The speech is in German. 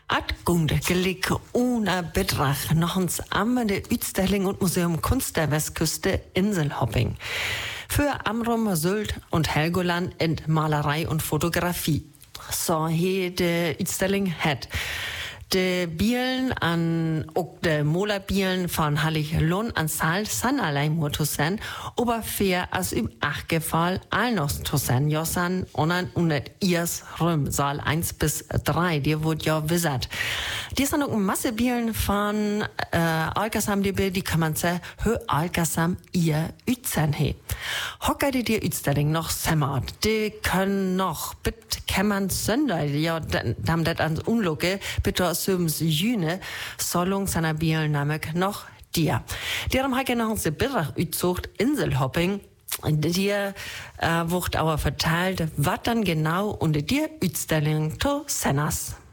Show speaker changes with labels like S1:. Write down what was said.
S1: Atgunde gelegt ohne Betrag noch uns am der Utstellung und Museum Kunst der Westküste Inselhopping. Für Amrum, Sylt und Helgoland in Malerei und Fotografie. So hier die Utstellung hat. De Bielen an ook de Molerbielen von Hallig-Lund an Saal san allein nur tussen, aber fair als im Achgefall all noch tussen Jossan und an unet irs Röm, Saal 1 bis 3, die wurde ja wissert. Die sind auch Masse Bielen von Alkasam, die kann man sagen, hö Alkasam ihr Ützen he. Hocker die Utstellung noch semmert, die können noch, bitte kann man Sünder, ja, dann das ans Unlucke, bitte Söms Jüne, Solung seiner Bielen namelijk noch dir. Darum habe ich noch unsere Bilder utsucht, Inselhopping, die wird aber verteilt, was dann genau unter dir Utstellung to Sennas.